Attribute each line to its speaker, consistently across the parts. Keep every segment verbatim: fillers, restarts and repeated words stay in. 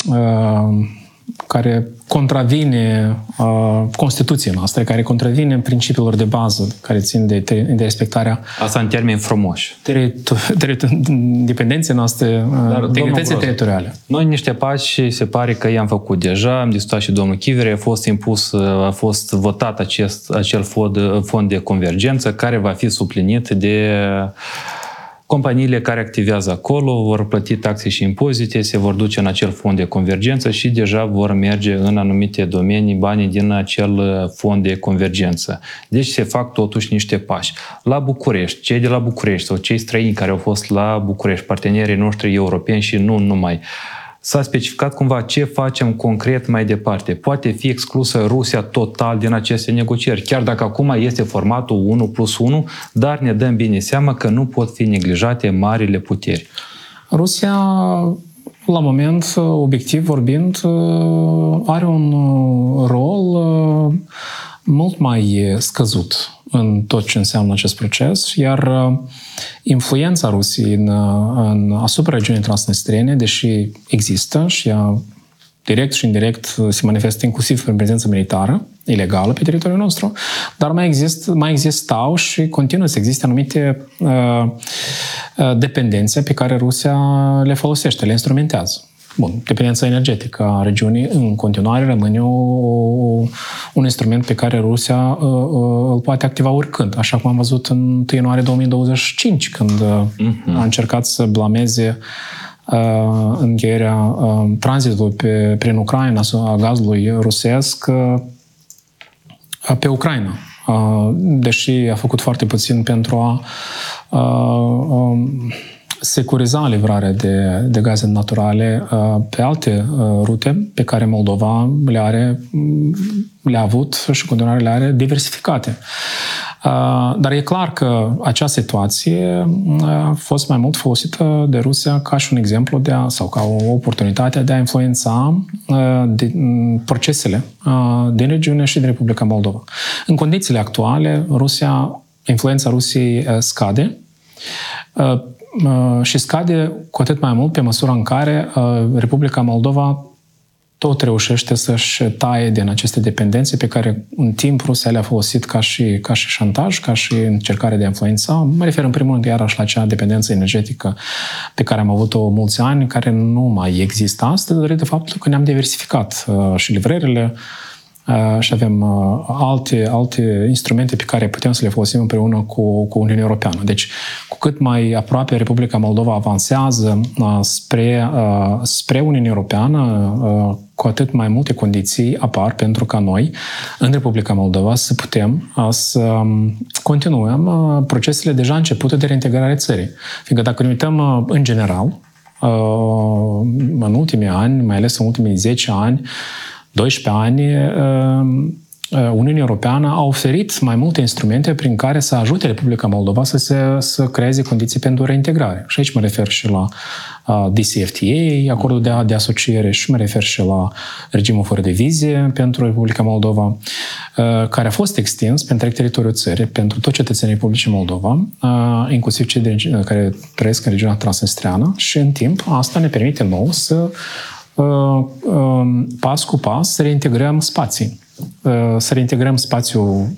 Speaker 1: care contravine uh, Constituției noastre, care contravine principiilor de bază care țin de, de respectarea...
Speaker 2: Asta în termeni frumoși.
Speaker 1: Independenței noastre, integrității teritoriale.
Speaker 2: Noi niște pași se pare că i-am făcut deja, am discutat și domnul Chivere, a fost impus, a fost votat acest, acel fond, fond de convergență care va fi suplinit de companiile care activează acolo, vor plăti taxe și impozite, se vor duce în acel fond de convergență și deja vor merge în anumite domenii banii din acel fond de convergență. Deci se fac totuși niște pași. La București, cei de la București sau cei străini care au fost la București, partenerii noștri europeni și nu numai, s-a specificat cumva ce facem concret mai departe. Poate fi exclusă Rusia total din aceste negocieri, chiar dacă acum este formatul unu plus unu, dar ne dăm bine seama că nu pot fi neglijate marile puteri.
Speaker 1: Rusia, la moment, obiectiv vorbind, are un rol mult mai scăzut în tot ce înseamnă acest proces, iar influența Rusiei în, în, asupra regiunii transnistriene, deși există și ea direct și indirect se manifestă inclusiv prin prezență militară, ilegală pe teritoriul nostru, dar mai, exist, mai existau și continuă să existe anumite uh, dependențe pe care Rusia le folosește, le instrumentează. Bun, dependența energetică a regiunii în continuare rămâne o, un instrument pe care Rusia uh, îl poate activa oricând, așa cum am văzut în întâi ianuarie două mii douăzeci și cinci, când uh-huh. a încercat să blameze uh, încheierea uh, tranzitului pe, prin Ucraina a gazului rusesc uh, pe Ucraina, uh, deși a făcut foarte puțin pentru a uh, uh, securiza livrarea de, de gaze naturale uh, pe alte uh, rute pe care Moldova le are, le-a avut și continuare le are diversificate. Uh, dar e clar că acea situație a fost mai mult folosită de Rusia ca și un exemplu de a, sau ca o oportunitate de a influența uh, de, procesele uh, din regiune și din Republica Moldova. În condițiile actuale, Rusia, influența Rusiei uh, scade uh, și scade cu atât mai mult pe măsura în care Republica Moldova tot reușește să-și taie din aceste dependențe pe care în timp Rusia le-a folosit ca și, ca și șantaj, ca și încercare de a influența. Mă refer în primul rând iarăși la acea dependență energetică pe care am avut-o mulți ani, care nu mai există astăzi, datorită faptului că ne-am diversificat și livrările și avem alte, alte instrumente pe care putem să le folosim împreună cu, cu Uniunea Europeană. Deci, cu cât mai aproape Republica Moldova avansează spre, spre Uniunea Europeană, cu atât mai multe condiții apar pentru ca noi, în Republica Moldova, să putem să continuăm procesele deja începute de reintegrare a țării. Fiindcă dacă ne uităm în general, în ultimii ani, mai ales în ultimii zece ani, doisprezece ani, Uniunea Europeană a oferit mai multe instrumente prin care să ajute Republica Moldova să, se, să creeze condiții pentru reintegrare. Și aici mă refer și la D C F T A, acordul de, de asociere, și mă refer și la regimul fără de vize pentru Republica Moldova, care a fost extins pe întreg teritoriul țării, pentru toți cetățenii Republicii Moldova, inclusiv cei de, care trăiesc în regiunea transnistreană, și în timp asta ne permite nou să pas cu pas să reintegrăm spații. Să reintegrăm spațiul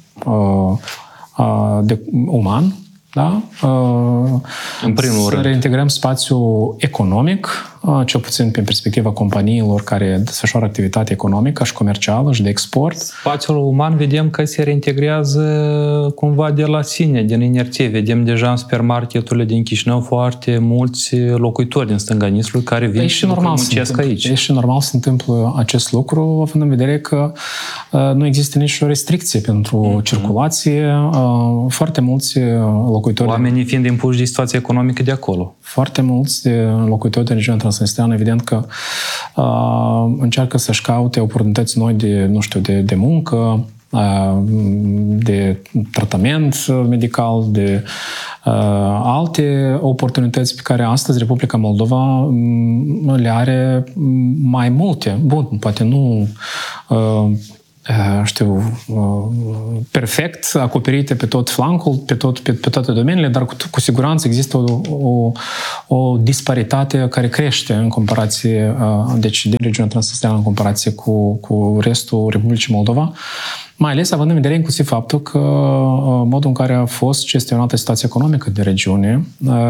Speaker 1: de, uman, da?
Speaker 2: În primul
Speaker 1: să
Speaker 2: rând.
Speaker 1: reintegrăm spațiul economic, cel puțin prin perspectiva companiilor care desfășoară activitate economică și comercială și de export.
Speaker 2: Spațiul uman vedem că se reintegrează cumva de la sine, din inerție. Vedem deja în supermarketurile din Chișinău foarte mulți locuitori din stânga Nislului care vin și muncesc aici.
Speaker 1: E și normal se întâmplă acest lucru, având în vedere că uh, nu există nicio restricție pentru mm-hmm. circulație. Uh, foarte mulți locuitori...
Speaker 2: Oamenii fiind impuși de situația economică de acolo.
Speaker 1: Foarte mulți locuitori de regiunea transnistreană, evident că uh, încearcă să-și caute oportunități noi de, nu știu, de, de muncă, uh, de tratament medical, de uh, alte oportunități pe care astăzi Republica Moldova um, le are mai multe. Bun, poate nu uh, știu, perfect acoperite pe tot flancul, pe, tot, pe, pe toate domeniile, dar cu, cu siguranță există o, o, o disparitate care crește în comparație, deci din regiunea transnistreană în comparație cu, cu restul Republicii Moldova, mai ales având în vedere inclusiv faptul că modul în care a fost gestionată situația economică de regiune,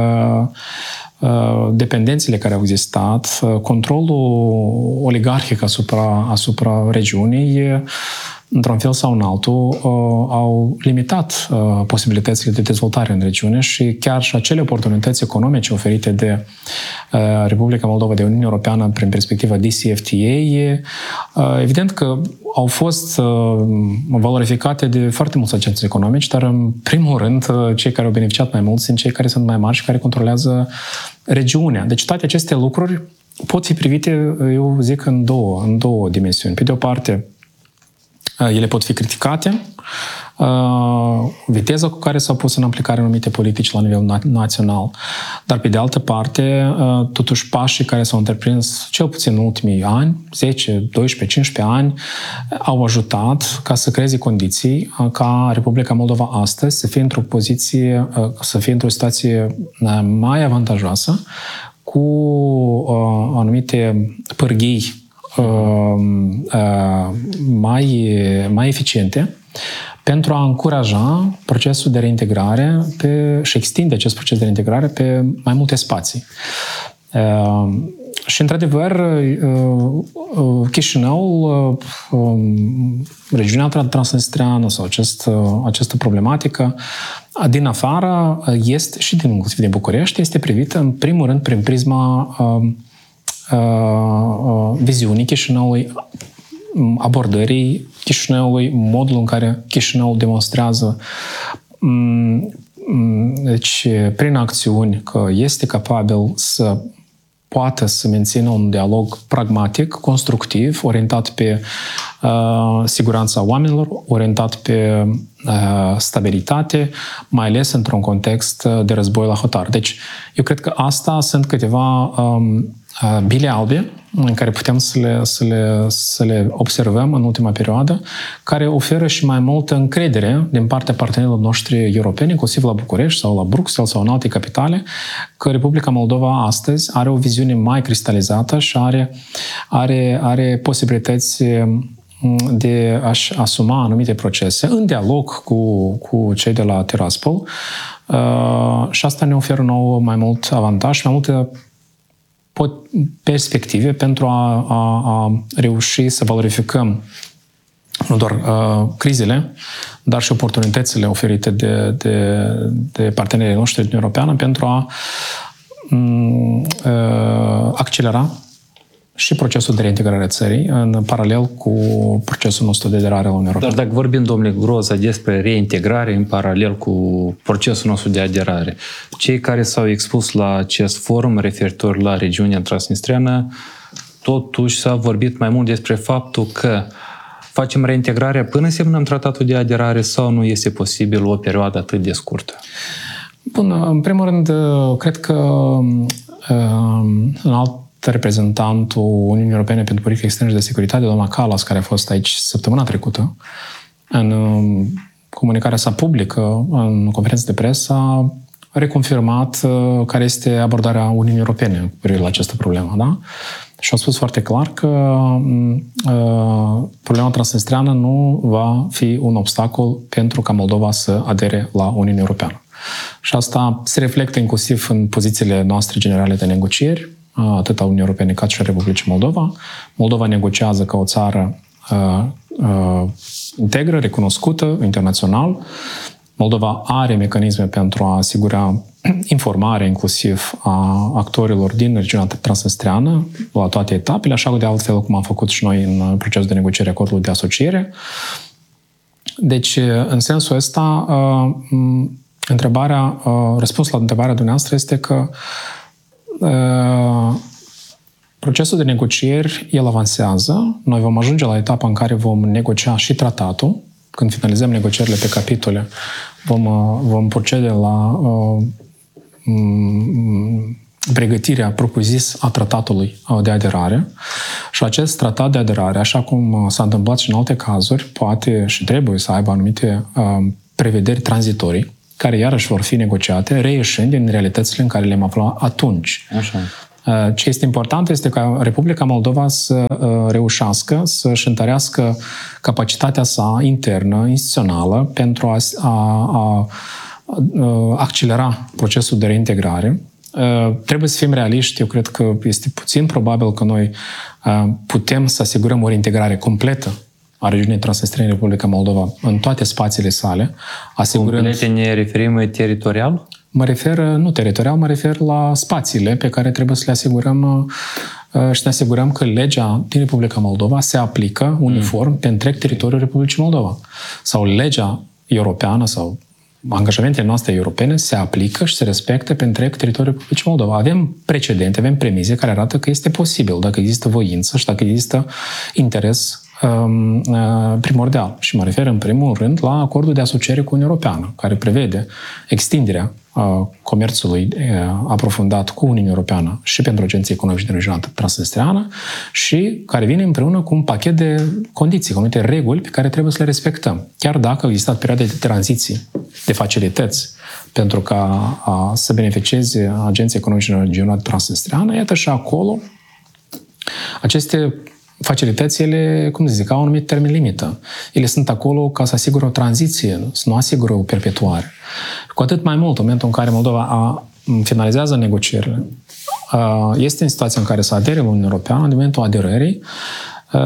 Speaker 1: dependențele care au existat, controlul oligarhic asupra, asupra regiunii, într-un fel sau în altul, au limitat posibilitățile de dezvoltare în regiune și chiar și acele oportunități economice oferite de Republica Moldova, de Uniunea Europeană prin perspectiva D C F T A, evident că au fost valorificate de foarte mulți agenți economici, dar în primul rând cei care au beneficiat mai mult sunt cei care sunt mai mari și care controlează regiunea. Deci toate aceste lucruri pot fi privite, eu zic, în două, în două dimensiuni. Pe de o parte, ele pot fi criticate, viteza cu care s-au pus în aplicare anumite politici la nivel național, dar pe de altă parte, totuși pașii care s-au întreprins cel puțin în ultimii ani, zece, doisprezece, cincisprezece ani, au ajutat ca să creeze condiții ca Republica Moldova astăzi să fie într-o poziție, să fie într-o situație mai avantajoasă, cu anumite pârghii mai, mai eficiente pentru a încuraja procesul de reintegrare pe, și extinde acest proces de reintegrare pe mai multe spații. Și, într-adevăr, Chișinăul, regiunea transnistreană sau acest, această problematică din afară este, și din, inclusiv din București, este privită în primul rând prin prisma viziunii Chișinăului, abordării Chișinăului, modul în care Chișinăul demonstrează deci, prin acțiuni că este capabil să poată să mențină un dialog pragmatic, constructiv, orientat pe uh, siguranța oamenilor, orientat pe uh, stabilitate, mai ales într-un context de război la hotar. Deci, eu cred că asta sunt câteva um, bile albe în care putem să le, să, le, să le observăm în ultima perioadă, care oferă și mai multă încredere din partea partenerilor noștri europeni, inclusiv la București sau la Bruxelles sau în alte capitale, că Republica Moldova astăzi are o viziune mai cristalizată și are, are, are posibilități de a-și asuma anumite procese în dialog cu, cu cei de la Tiraspol uh, și asta ne oferă nouă mai mult avantaj, mai multe perspective pentru a, a, a reuși să valorificăm nu doar uh, crizele, dar și oportunitățile oferite de, de, de partenerii noștri din Europeană pentru a um, uh, accelera și procesul de reintegrare a țării în paralel cu procesul nostru de aderare la Uniunea Europeană.
Speaker 2: Dar dacă vorbim, domnule Groza, despre reintegrare în paralel cu procesul nostru de aderare, cei care s-au expus la acest forum referitor la regiunea transnistreană, totuși s-a vorbit mai mult despre faptul că facem reintegrarea până semnăm tratatul de aderare sau nu este posibil o perioadă atât de scurtă?
Speaker 1: Bun, în primul rând, cred că în alt reprezentantul Uniunii Europene pentru politică externă și de securitate, doamna Kallas, care a fost aici săptămâna trecută, în comunicarea sa publică, în conferință de presă, a reconfirmat care este abordarea Uniunii Europene cu privire la această problemă. Da? Și a spus foarte clar că uh, problema transnistreană nu va fi un obstacol pentru ca Moldova să adere la Uniunea Europeană. Și asta se reflectă inclusiv în pozițiile noastre generale de negocieri, atât a Uniunii Europene cât și a Republicii Moldova. Moldova negociază ca o țară uh, uh, integră, recunoscută internațional. Moldova are mecanisme pentru a asigura informare inclusiv a actorilor din regiunea transnistreană la toate etapele, așa de altfel cum am făcut și noi în procesul de negociere acordului de asociere. Deci, în sensul ăsta, uh, întrebarea, uh, răspunsul la întrebarea dumneavoastră este că procesul de negocieri, el avansează. Noi vom ajunge la etapa în care vom negocia și tratatul. Când finalizăm negocierile pe capitole, vom, vom procede la uh, pregătirea propriu-zis a tratatului de aderare și acest tratat de aderare, așa cum s-a întâmplat și în alte cazuri, poate și trebuie să aibă anumite uh, prevederi tranzitorii, care iarăși vor fi negociate, reieșind din realitățile în care le-am aflat atunci.
Speaker 2: Așa.
Speaker 1: Uh, ce este important este ca Republica Moldova să uh, reușească să-și întărească capacitatea sa internă, instituțională, pentru a, a, a, a accelera procesul de reintegrare. Uh, trebuie să fim realiști. Eu cred că este puțin probabil că noi uh, putem să asigurăm o reintegrare completă a regiunii Transnistria în Republica Moldova în toate spațiile sale, asigurând...
Speaker 2: Complete ne referim teritorial?
Speaker 1: Mă refer, nu teritorial, mă refer la spațiile pe care trebuie să le asigurăm uh, și să ne asigurăm că legea din Republica Moldova se aplică uniform mm. pe întreg teritoriul Republicii Moldova. Sau legea europeană sau angajamentele noastre europene se aplică și se respectă pe întreg teritoriul Republicii Moldova. Avem precedente, avem premize care arată că este posibil, dacă există voință și dacă există interes um, uh, primordial. Și mă refer în primul rând la acordul de asociere cu Uniunea Europeană, care prevede extinderea uh, comerțului uh, aprofundat cu Uniunea Europeană și pentru Agenția Economică și Regională Transnistriană și care vine împreună cu un pachet de condiții, cu anumite reguli pe care trebuie să le respectăm. Chiar dacă au existat perioade de tranziții, de facilități pentru ca a, să beneficieze Agenția Economică și Regională Transnistriană, iată și acolo aceste facilități, ele, cum să zic, au un anumit termen limită. Ele sunt acolo ca să asigură o tranziție, să nu asigură o perpetuare. Cu atât mai mult, în momentul în care Moldova a, finalizează negocierile, a, este în situația în care să adere la Uniunea Europeană, în momentul aderării, a,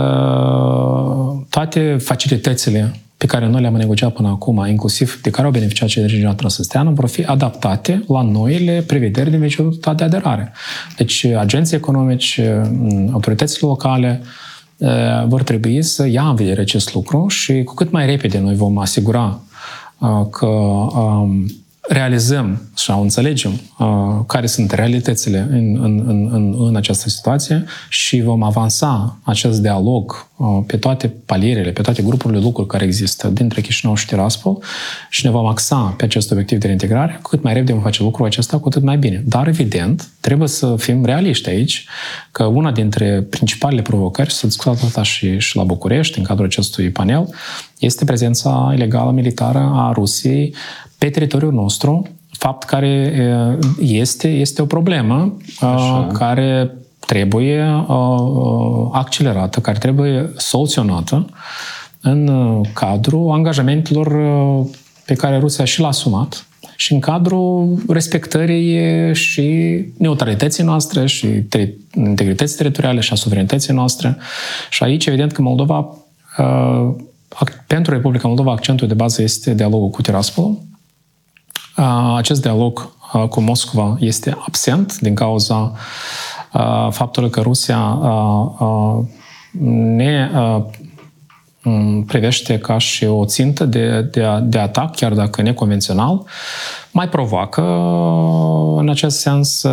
Speaker 1: toate facilitățile pe care noi le-am negociat până acum, inclusiv de care au beneficiat cei de regiunea transnistreană, vor fi adaptate la noile prevederi din vechiul tratat de aderare. Deci, agenții economici, autoritățile locale vor trebui să ia în vedere acest lucru și cu cât mai repede noi vom asigura că realizăm sau înțelegem uh, care sunt realitățile în, în, în, în această situație și vom avansa acest dialog uh, pe toate palierele, pe toate grupurile de lucruri care există dintre Chișinău și Tiraspol și ne vom axa pe acest obiectiv de reintegrare. Cu cât mai repede vom face lucrul acesta, cu atât mai bine. Dar, evident, trebuie să fim realiști aici, că una dintre principalele provocări, s-a discutat asta și, și la București, în cadrul acestui panel, este prezența ilegală militară a Rusiei pe teritoriul nostru, fapt care este, este o problemă Așa. care trebuie accelerată, care trebuie soluționată în cadrul angajamentelor pe care Rusia și l-a asumat și în cadrul respectării și neutralității noastre și integrității teritoriale și a suverenității noastre. Și aici, evident că Moldova, pentru Republica Moldova, accentul de bază este dialogul cu Tiraspolul. Acest dialog cu Moscova este absent din cauza faptului că Rusia ne privește ca și o țintă de, de, de atac, chiar dacă neconvențional, mai provoacă în acest sens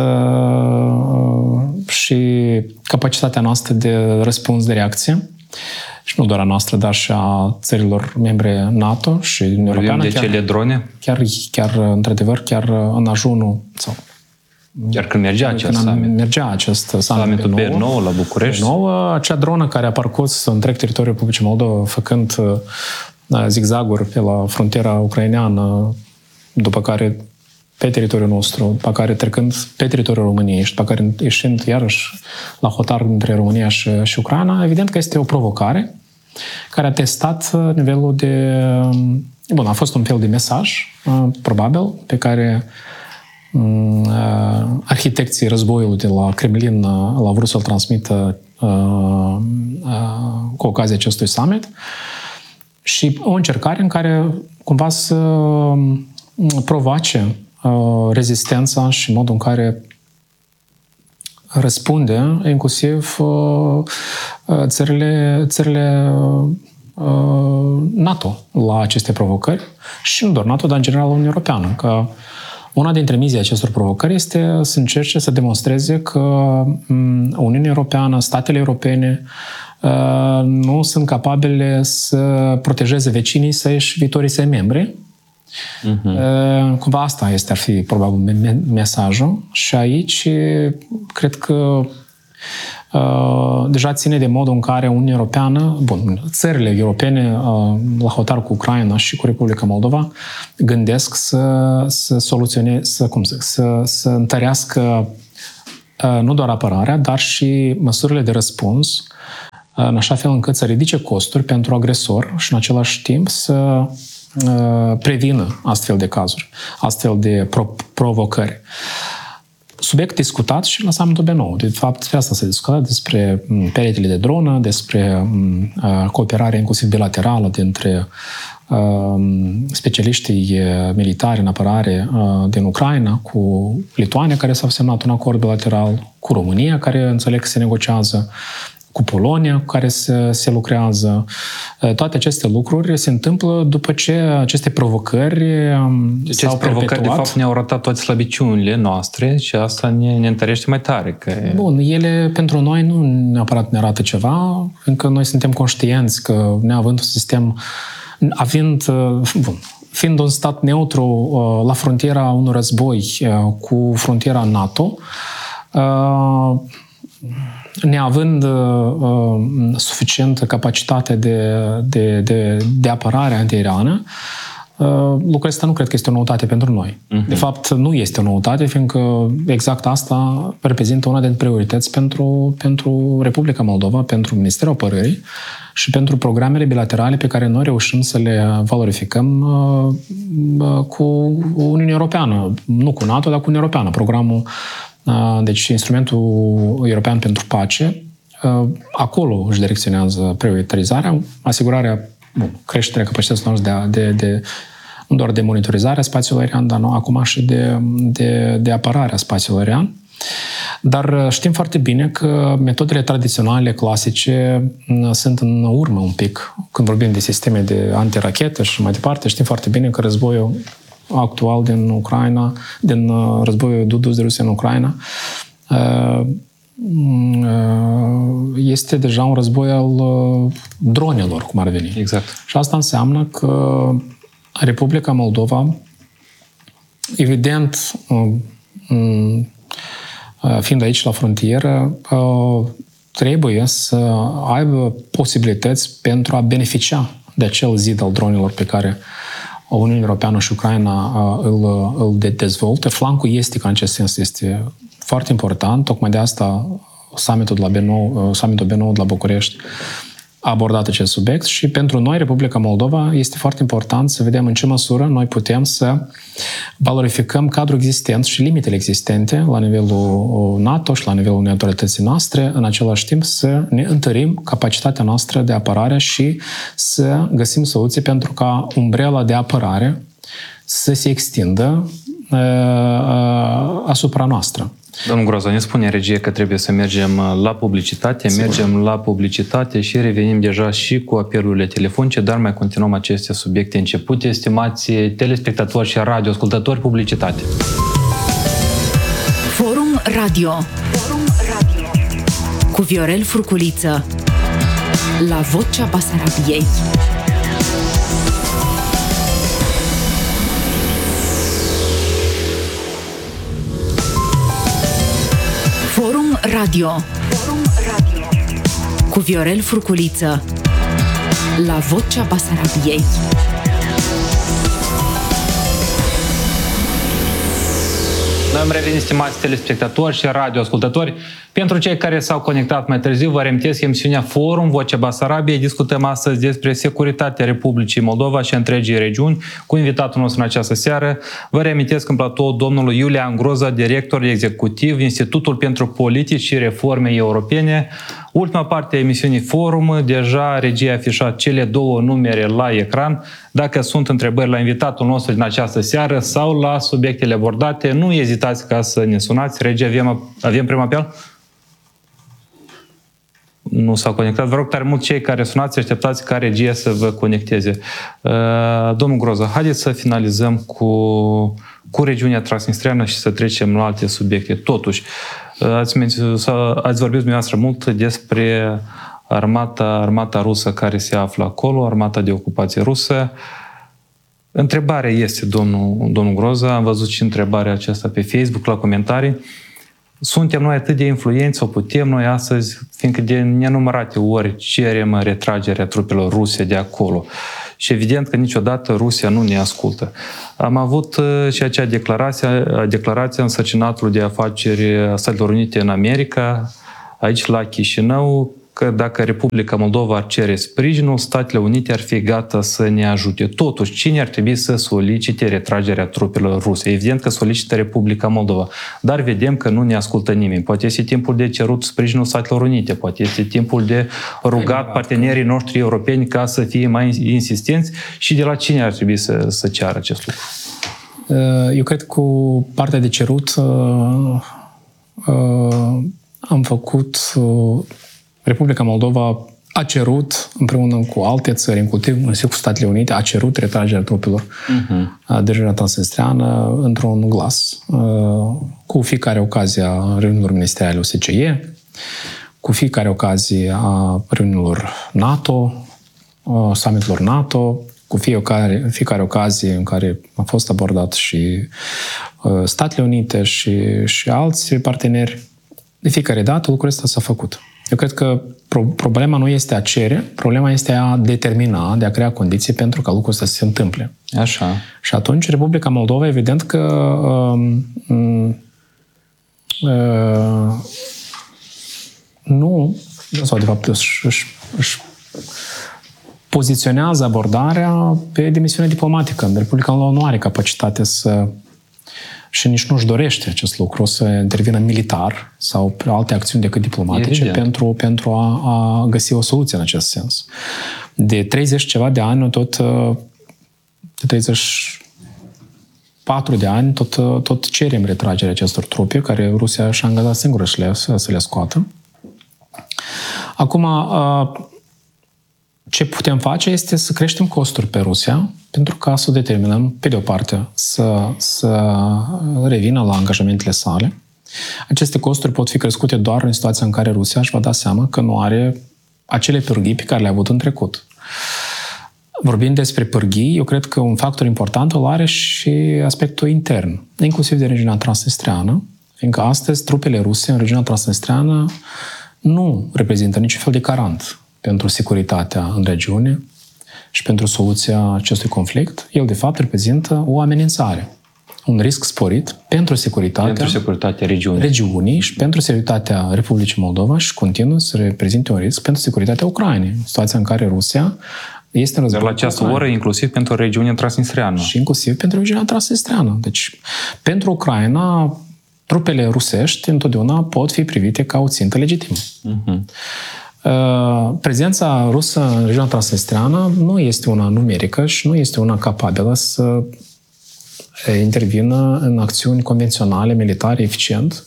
Speaker 1: și capacitatea noastră de răspuns, de reacție. Și nu doar a noastră, dar și a țărilor membre NATO și Uniunea Europeană.
Speaker 2: De cele drone?
Speaker 1: Chiar, chiar, într-adevăr, chiar în ajunul sau
Speaker 2: chiar când mergea acest summit.
Speaker 1: Mergea acest summit
Speaker 2: Summitul B nouă la București.
Speaker 1: B nouă, acea dronă care a parcurs întreg teritoriul Republicii Moldova, făcând zigzaguri pe la frontiera ucraineană, după care pe teritoriul nostru, după care trecând pe teritoriul României și după care ieșind iarăși la hotar între România și, și Ucraina, evident că este o provocare care a testat nivelul de... Bun, a fost un fel de mesaj, probabil, pe care arhitecții războiului de la Kremlin l-au vrut să-l transmită cu ocazia acestui summit și o încercare în care cumva să provoace rezistența și modul în care răspunde inclusiv țările, țările NATO la aceste provocări și nu doar NATO, dar în general Uniunea Europeană. Că una dintre mizii acestor provocări este să încerce să demonstreze că Uniunea Europeană, statele europene nu sunt capabile să protejeze vecinii săi și viitorii săi membri Uh-huh. Cumva asta este, ar fi probabil mesajul și aici cred că Uh, deja ține de modul în care Uniunea Europeană, bun, țările europene, uh, la hotar cu Ucraina și cu Republica Moldova, gândesc să, să soluționeze, să, cum să, să, să întărească uh, nu doar apărarea, dar și măsurile de răspuns, uh, în așa fel încât să ridice costuri pentru agresor și în același timp să uh, prevină astfel de cazuri, astfel de pro- provocări. Subiect discutat și la summitul B nouă. De fapt, despre asta se discută, despre peretele de dronă, despre uh, cooperarea inclusiv bilaterală dintre uh, specialiștii militari în apărare uh, din Ucraina cu Lituania, care s-a semnat un acord bilateral, cu România, care înțeleg că se negociază, cu Polonia, cu care se, se lucrează. Toate aceste lucruri se întâmplă după ce aceste provocări deci s-au provocări, perpetuat.
Speaker 2: De fapt, ne-au arătat toate slăbiciunile noastre și asta ne, ne întărește mai tare. Că...
Speaker 1: Bun, ele pentru noi nu neapărat ne arată ceva, încă noi suntem conștienți că neavând un sistem, având, bun, fiind un stat neutru la frontiera unui război cu frontiera NATO, neavând uh, suficientă capacitate de, de, de, de apărare antiaeriană, uh, lucrul ăsta nu cred că este o noutate pentru noi. Uh-huh. De fapt, nu este o noutate, fiindcă exact asta reprezintă una dintre priorități pentru, pentru Republica Moldova, pentru Ministerul Apărării și pentru programele bilaterale pe care noi reușim să le valorificăm uh, cu Uniunea Europeană. Nu cu NATO, dar cu Uniunea Europeană. Programul Deci, instrumentul european pentru pace, acolo își direcționează prioritizarea, asigurarea, bun, creșterea capacităților noastre de, de, de, nu doar de monitorizare a spațiului aerian, dar nu, acum și de, de, de apărare a spațiului aerian. Dar știm foarte bine că metodele tradiționale, clasice, sunt în urmă un pic. Când vorbim de sisteme de antirachetă și mai departe, știm foarte bine că războiul actual din Ucraina, din războiul dus de Rusia în Ucraina, este deja un război al dronelor, cum ar veni.
Speaker 2: Exact.
Speaker 1: Și asta înseamnă că Republica Moldova, evident, fiind aici la frontieră, trebuie să aibă posibilități pentru a beneficia de acel zid al dronelor pe care Uniunea Europeană și Ucraina îl, îl dezvoltă. Flancul estic în acest sens este foarte important. Tocmai de asta summitul de la B nouă, summitul B nouă de la București a abordat acest subiect și pentru noi, Republica Moldova, este foarte important să vedem în ce măsură noi putem să valorificăm cadrul existent și limitele existente la nivelul NATO și la nivelul neutralității noastre, în același timp să ne întărim capacitatea noastră de apărare și să găsim soluții pentru ca umbrela de apărare să se extindă uh, uh, asupra noastră.
Speaker 2: Domnul Groza, ne spune regie că trebuie să mergem la publicitate, Sigur. mergem la publicitate și revenim deja și cu apelurile telefonice, dar mai continuăm aceste subiecte începute. Estimați telespectatori și radioascultători, publicitate.
Speaker 3: Forum Radio. Forum Radio. Cu Viorel Furculiță. La Vocea Basarabiei. Forum Radio. Forum Radio. Cu Viorel Furculiță. La Vocea Basarabiei.
Speaker 2: Noi am revenit, stimați telespectatori și radioascultători. Pentru cei care s-au conectat mai târziu, vă reamintesc emisiunea Forum Vocea Basarabiei. Discutăm astăzi despre securitatea Republicii Moldova și întregii regiuni cu invitatul nostru în această seară. Vă reamintesc în platou domnul Iulian Groza, director executiv Institutul pentru Politici și Reforme Europene. Ultima parte a emisiunii Forum, deja regia a afișat cele două numere la ecran. Dacă sunt întrebări la invitatul nostru din această seară sau la subiectele abordate, nu ezitați ca să ne sunați. Regia, avem, avem prim apel? Nu s-au conectat. Vă rog tare mult cei care sunați, așteptați ca regia să vă conecteze. Domnul Groza, haideți să finalizăm cu, cu regiunea transnistreană și să trecem la alte subiecte. Totuși, ați, ați vorbit dumneavoastră mult despre armata, armata rusă care se află acolo, armata de ocupație rusă. Întrebarea este, domnul, domnul Groza, am văzut și întrebarea aceasta pe Facebook, la comentarii. Suntem noi atât de influenți sau putem noi astăzi, fiindcă de nenumărate ori cerem retragerea trupelor ruse de acolo. Și evident că niciodată Rusia nu ne ascultă. Am avut și acea declarație, declarația însărcinatului de afaceri Statelor Unite în America, aici la Chișinău, că dacă Republica Moldova ar cere sprijinul, Statele Unite ar fi gata să ne ajute. Totuși, cine ar trebui să solicite retragerea trupelor ruse? Evident că solicită Republica Moldova, dar vedem că nu ne ascultă nimeni. Poate este timpul de cerut sprijinul Statelor Unite, poate este timpul de rugat partenerii noștri europeni ca să fie mai insistenți și de la cine ar trebui să, să ceară acest lucru?
Speaker 1: Eu cred că cu partea de cerut am făcut... Republica Moldova a cerut, împreună cu alte țări, inclusiv cu Statele Unite, a cerut retragerea trupelor uh-huh. de regiunea transnistreană într-un glas, cu fiecare ocazie a reuniunilor ministeriale O S C E, cu fiecare ocazie a reuniunilor NATO, summitelor NATO, cu fiecare, fiecare ocazie în care a fost abordat și Statele Unite și, și alți parteneri. De fiecare dată lucrul ăsta s-a făcut. Eu cred că problema nu este a cere, problema este a determina, de a crea condiții pentru ca lucrul ăsta să se întâmple.
Speaker 2: Așa.
Speaker 1: Și atunci Republica Moldova, evident că uh, uh, nu, sau de fapt își, își, își poziționează abordarea pe dimensiune diplomatică. Republica Moldova nu are capacitate să și nici nu-și dorește acest lucru, să intervină militar sau pe alte acțiuni decât diplomatice pentru, pentru a, a găsi o soluție în acest sens. De treizeci ceva de ani, tot de treizeci și patru de ani, tot, tot cerem retragerea acestor trupe, care Rusia și-a angajat singură să le, să le scoată. Acum, ce putem face este să creștem costuri pe Rusia, pentru ca să o determinăm, pe de o parte, să, să revină la angajamentele sale. Aceste costuri pot fi crescute doar în situația în care Rusia își va da seama că nu are acele pârghii pe care le-a avut în trecut. Vorbind despre pârghii, eu cred că un factor important îl are și aspectul intern, inclusiv de regiunea transnistreană, fiindcă astăzi trupele ruse în regiunea transnistreană nu reprezintă niciun fel de garant pentru securitatea în regiune și pentru soluția acestui conflict. El, de fapt, reprezintă o amenințare, un risc sporit pentru securitatea,
Speaker 2: pentru securitatea regiunii.
Speaker 1: regiunii și pentru securitatea Republicii Moldova și continuă să reprezinte un risc pentru securitatea Ucrainei, în situația în care Rusia este în război.
Speaker 2: Dar la această oră, inclusiv pentru regiunea transnistreană.
Speaker 1: Și inclusiv pentru regiunea transnistreană. Deci, pentru Ucraina, trupele rusești întotdeauna pot fi privite ca o țintă legitimă. Uh-huh. Prezența rusă în regiunea transnistreană nu este una numerică și nu este una capabilă să intervină în acțiuni convenționale, militare, eficient.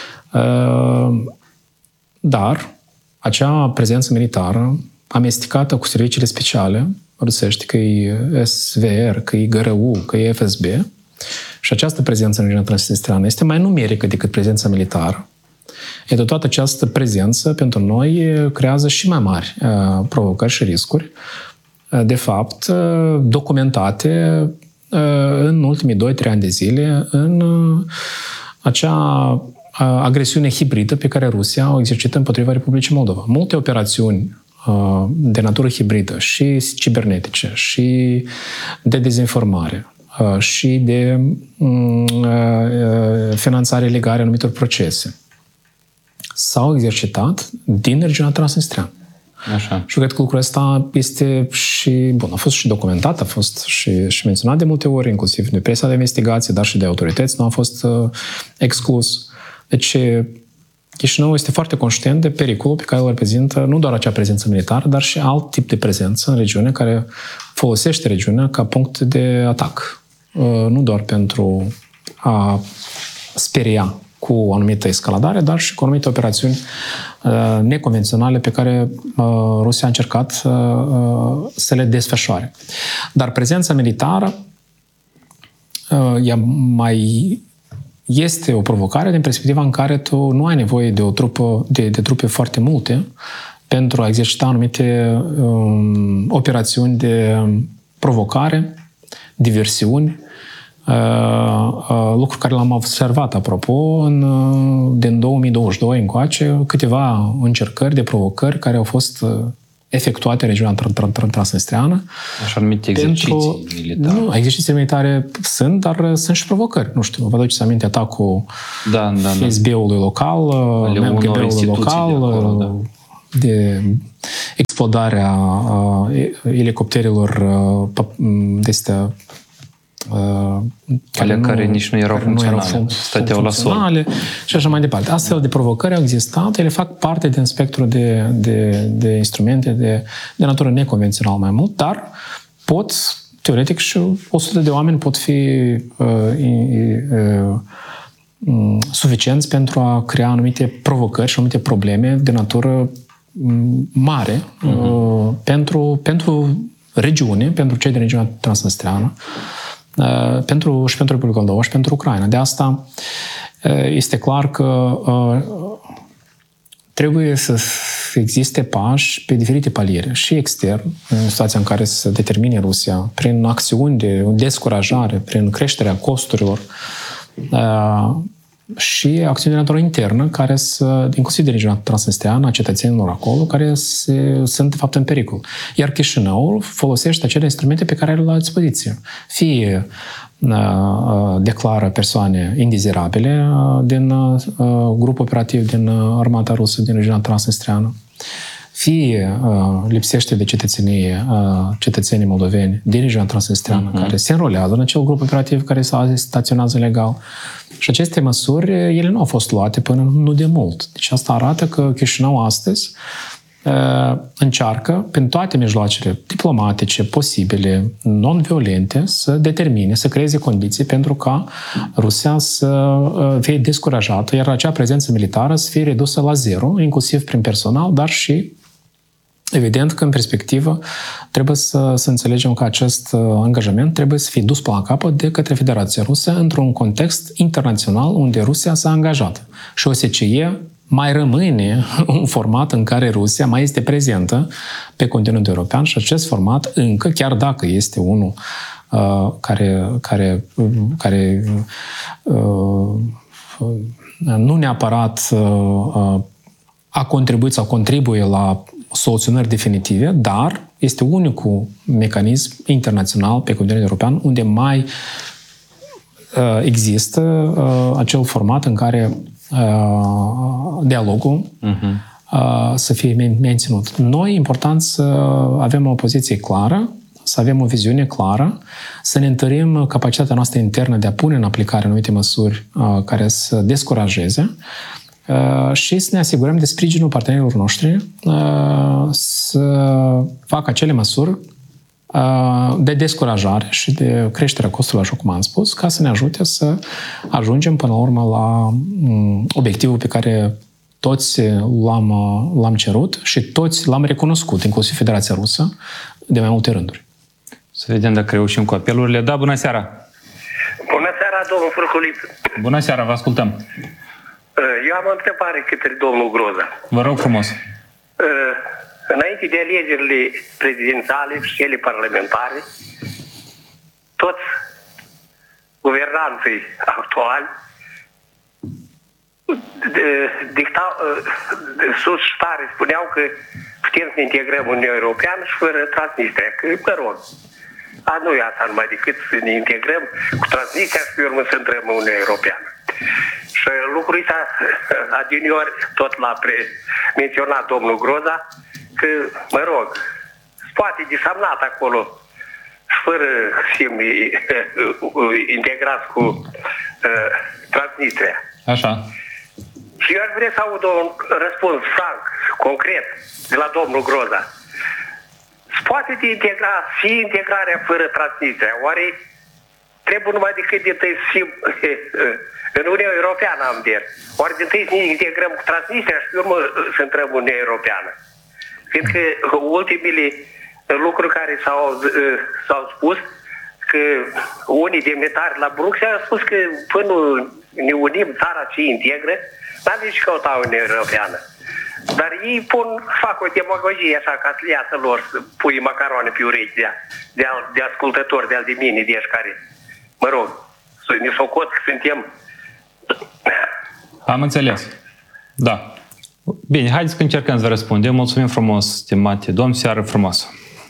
Speaker 1: Dar acea prezență militară, amestecată cu serviciile speciale rusești, că e S V R, că e G R U, că e F S B, și această prezență în regiunea transnistreană este mai numerică decât prezența militară. E de toată această prezență, pentru noi, creează și mai mari uh, provocări și riscuri, uh, de fapt, uh, documentate uh, în ultimii doi trei ani de zile în uh, acea uh, agresiune hibridă pe care Rusia o exercită împotriva Republicii Moldova. Multe operațiuni uh, de natură hibridă, și cibernetice, și de dezinformare, uh, și de uh, finanțare ilegală a anumitor procese, s-au exercitat din regiunea transnistreană.
Speaker 2: Așa.
Speaker 1: Și cred că lucrul ăsta este și, bun, a fost și documentat, a fost și, și menționat de multe ori, inclusiv de presa de investigație, dar și de autorități, nu a fost uh, exclus. Deci, Chișinău este foarte conștient de pericolul pe care îl reprezintă nu doar acea prezență militară, dar și alt tip de prezență în regiune care folosește regiunea ca punct de atac. Uh, nu doar pentru a speria cu o anumită escaladare, dar și cu anumite operațiuni uh, neconvenționale pe care uh, Rusia a încercat uh, să le desfășoare. Dar prezența militară uh, ea mai este o provocare din perspectiva în care tu nu ai nevoie de o trupă, de, de trupe foarte multe pentru a exercita anumite um, operațiuni de provocare diversiuni, lucru care l-am observat, apropo, în, din două mii douăzeci și doi încoace, câteva încercări de provocări care au fost efectuate în regiunea transnistreană.
Speaker 2: Așa numite exerciții militare.
Speaker 1: Nu, exerciții militare sunt, dar sunt și provocări. Nu știu, vă aduceți aminte atacul
Speaker 2: da, da,
Speaker 1: F S B-ului local, M G B-ului local, de, acolo, da. de explodarea uh, elicopterelor uh, de astea Uh,
Speaker 2: ale care nici nu erau funcționale, stăteau la sol.
Speaker 1: Și așa mai departe. Astfel de provocări au existat, ele fac parte din spectrul de, de, de instrumente de, de natură neconvențională mai mult, dar pot, teoretic, și o sută de oameni pot fi uh, uh, uh, suficienți pentru a crea anumite provocări și anumite probleme de natură mare uh-huh. uh, pentru, pentru regiune, pentru cei din regiunea transnistreană, Uh, pentru, și pentru Republica Moldova și pentru Ucraina. De asta uh, este clar că uh, trebuie să existe pași pe diferite paliere, și extern, în situația în care se determine Rusia, prin acțiuni de descurajare, prin creșterea costurilor, uh, și acțiuni de natură internă, care să, inclusiv de regiunea transnistreană, a cetățenilor acolo, care se, sunt, de fapt, în pericol. Iar Chișinăul folosește acele instrumente pe care le are la dispoziție. Fie uh, declară persoane indezirabile uh, din uh, grup operativ din uh, armata rusă din regiunea transnistreană, fie uh, lipsește de cetățenie uh, cetățenii moldoveni din regiunea transnistreană, uh-huh. care se înrolează în acel grup operativ care se staționează legal. Și aceste măsuri, ele nu au fost luate până nu de mult. Deci asta arată că Chișinău astăzi uh, încearcă, prin toate mijloacele diplomatice posibile, non-violente, să determine, să creeze condiții pentru ca Rusia să uh, fie descurajată, iar acea prezență militară să fie redusă la zero, inclusiv prin personal, dar și evident că, în perspectivă, trebuie să, să înțelegem că acest angajament trebuie să fie dus până la capăt de către Federația Rusă într-un context internațional unde Rusia s-a angajat. Și O S C E mai rămâne un format în care Rusia mai este prezentă pe continentul european și acest format încă, chiar dacă este unul uh, care, care, care uh, nu neapărat uh, a contribuit sau contribuie la soluționări definitive, dar este unicul mecanism internațional pe continentul european unde mai uh, există uh, acel format în care uh, dialogul uh-huh. uh, să fie menținut. Noi, important să avem o poziție clară, să avem o viziune clară, să ne întărim capacitatea noastră internă de a pune în aplicare anumite măsuri uh, care să descurajeze, Uh, și să ne asigurăm de sprijinul partenerilor noștri uh, să facă acele măsuri uh, de descurajare și de creșterea costurilor, așa cum am spus, ca să ne ajute să ajungem până la urmă la um, obiectivul pe care toți l-am, l-am cerut și toți l-am recunoscut, inclusiv Federația Rusă, de mai multe rânduri.
Speaker 2: Să vedem dacă reușim cu apelurile. Da, bună seara!
Speaker 4: Bună seara, domnul Furculiță!
Speaker 2: Bună seara, vă ascultăm!
Speaker 4: Eu am o întrebare către domnul Groza.
Speaker 2: Vă rog frumos.
Speaker 4: Înainte de alegerile prezidențiale și cele parlamentare, toți guvernanții actuali dictau, sus și tare spuneau că putem să ne integrăm în Uniunea Europeană și fără Transnistria. Că, mă rog, a nu e asta numai decât să ne integrăm cu Transnistria și pe urmă să intrăm în Uniunea Europeană. Și lucrul ăsta, adineori, tot l-a menționat domnul Groza, că, mă rog, poate desamnat acolo și fără semni integrați cu uh, Transnistria.
Speaker 2: Așa.
Speaker 4: Și eu aș vrea să aud un răspuns franc, concret, de la domnul Groza. Se poate de integra, și integrarea fără Transnistria? Oare trebuie numai decât de tăi să fim în Uniunea Europeană, am der. Oare de tăi să ne integrăm cu Transnistria și pe urmă să intrăm în Uniunea Europeană? Fiindcă ultimele lucruri care s-au, s-au spus, că unii demnitari la Bruxelles au spus că până ne unim țara ce integră, n-avem și căuta Uniunea Europeană. Dar ei pun, fac o demagogie așa ca să iasă lor, să pui macaroane pe urechi de, de, de ascultători, de al de mine, de ești care, mă rog, ne socot că suntem...
Speaker 2: Am înțeles. Da. Bine, haideți că încercăm să răspundem. Mulțumim frumos, stimate domn, seară frumoasă.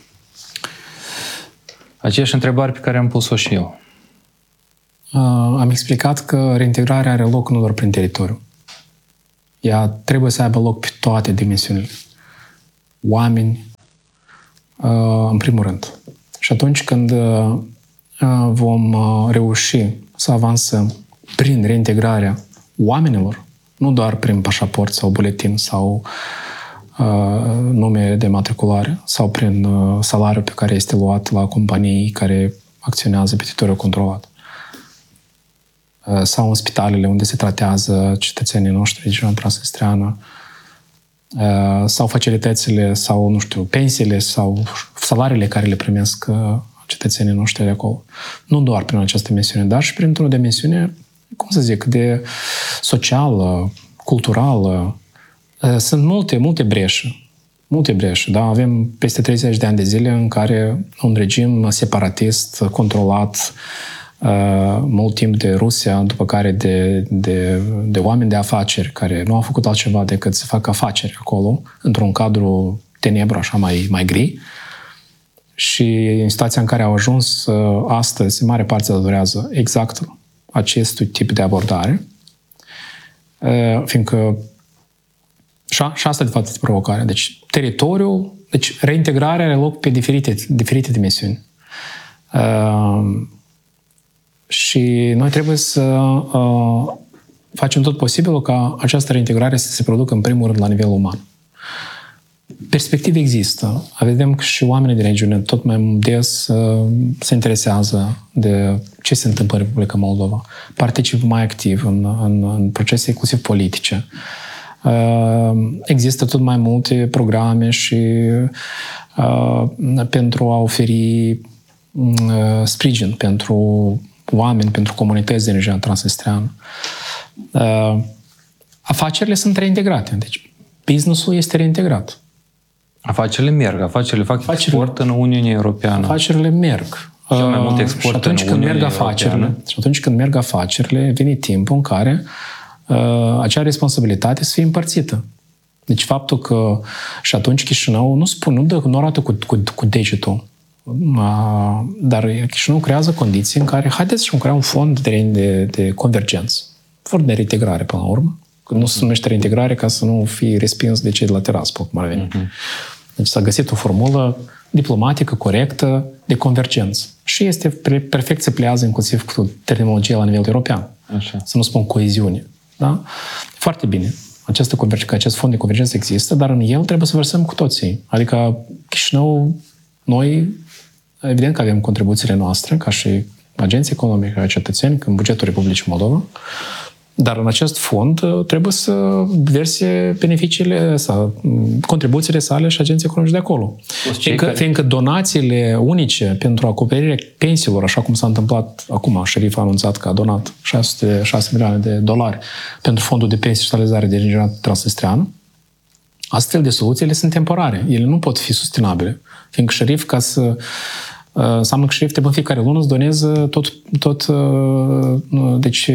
Speaker 2: Aceeași întrebare pe care am pus-o și eu.
Speaker 1: Uh, am explicat că reintegrarea are loc nu doar prin teritoriu. Ea trebuie să aibă loc pe toate dimensiunile. Oameni, uh, în primul rând. Și atunci când uh, vom uh, reuși să avansăm prin reintegrarea oamenilor, nu doar prin pașaport sau buletin sau uh, nume de matriculare sau prin uh, salariul pe care este luat la companii care acționează pe teritoriul controlat uh, sau în spitalele unde se tratează cetățenii noștri din regiunea transnistreană uh, sau facilitățile sau, nu știu, pensiile sau salariile care le primesc uh, cetățenii noștri de acolo. Nu doar prin această dimensiune, dar și printr-o dimensiune, cum să zic, de socială, culturală. Sunt multe, multe breșe. Multe breșe, da? Avem peste treizeci de ani de zile în care un regim separatist, controlat mult timp de Rusia, după care de, de, de oameni de afaceri care nu au făcut altceva decât să facă afaceri acolo, într-un cadru tenebru, așa mai, mai gri. Și în situația în care au ajuns astăzi, în mare parte datorează exact acestui tip de abordare, fiindcă și asta de fapt este provocarea. Deci teritoriul, deci reintegrarea are loc pe diferite, diferite dimensiuni. Și noi trebuie să facem tot posibilul ca această reintegrare să se producă în primul rând la nivel uman. Perspective există. Vedem că și oamenii din regiune tot mai des uh, se interesează de ce se întâmplă în Republica Moldova. Participă mai activ în, în, în procese inclusiv politice. Uh, există tot mai multe programe și uh, pentru a oferi uh, sprijin pentru oameni, pentru comunități din regiunea transnistreană. Uh, afacerile sunt reintegrate. Deci business-ul este reintegrat.
Speaker 2: Afacerile merg, afacerile fac afacerile, export în Uniunea Europeană.
Speaker 1: Afacerile merg.
Speaker 2: Cel mai mult export
Speaker 1: și atunci
Speaker 2: în
Speaker 1: când
Speaker 2: Uniunea
Speaker 1: merg afacerile,
Speaker 2: Europeană.
Speaker 1: Și atunci când merg afacerile, vine timpul în care uh, acea responsabilitate să fie împărțită. Deci faptul că și atunci Chișinău nu spune, nu, dă, nu arată cu, cu, cu degetul, uh, dar Chișinău creează condiții în care haideți să crea un fond de, de, de convergență. Fond de reintegrare până la urmă. Nu se numește reintegrare ca să nu fii respins de cei de la terasă, cum ar veni. Uh-huh. Deci s-a găsit o formulă diplomatică, corectă, de convergență. Și este perfect se plează inclusiv cu terminologia la nivel european.
Speaker 2: Așa. Să
Speaker 1: nu spun coeziune. Da? Foarte bine. Această convergență, acest fond de convergență există, dar în el trebuie să vărsăm cu toții. Adică Chișinău, noi, evident că avem contribuțiile noastre, ca și agenții economici, ca cetățeni, în bugetul Republicii Moldova, dar în acest fond trebuie să verse beneficiile sau contribuțiile sale și agenții economici de acolo. Fiindcă, care... fiindcă donațiile unice pentru acoperirea pensiilor, așa cum s-a întâmplat acum, șerif a anunțat că a donat șase milioane de dolari pentru fondul de pensii și socializare de regiunea transnistreană, astfel de soluții ele sunt temporare. Ele nu pot fi sustenabile. Fiindcă șerif, ca să înseamnă că șerif trebuie în fiecare lună să doneze tot, tot deci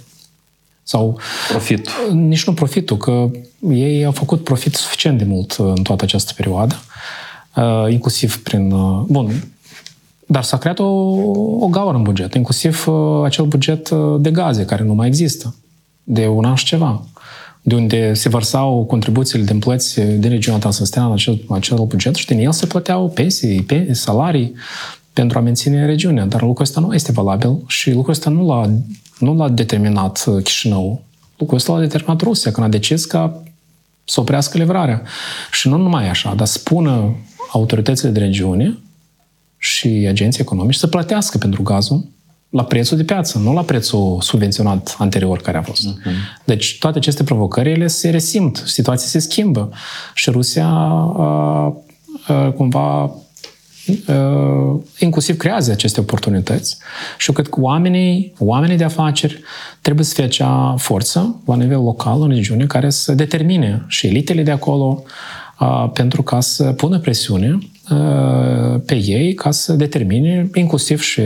Speaker 1: sau
Speaker 2: profit.
Speaker 1: Nici nu profitul, că ei au făcut profit suficient de mult în toată această perioadă, inclusiv prin... Bun, dar s-a creat o, o gaură în buget, inclusiv acel buget de gaze, care nu mai există, de un an și ceva, de unde se vărsau contribuțiile din plăți din regiunea transnistreană în acel, acel buget și din el se plăteau pensii, pensii, salarii pentru a menține regiunea. Dar lucrul ăsta nu este valabil și lucrul ăsta nu l-a Nu l-a determinat Chișinău. Lucrul ăsta l-a determinat Rusia, când a decis ca să oprească livrarea. Și nu numai așa, dar spună autoritățile de regiune și agenții economici să plătească pentru gazul la prețul de piață, nu la prețul subvenționat anterior care a fost. Uh-huh. Deci toate aceste provocări, ele se resimt, situația se schimbă. Și Rusia a, a, cumva inclusiv creează aceste oportunități și eu cred că oamenii, oamenii de afaceri trebuie să fie acea forță la nivel local, în regiune, care să determine și elitele de acolo pentru ca să pună presiune pe ei, ca să determine inclusiv și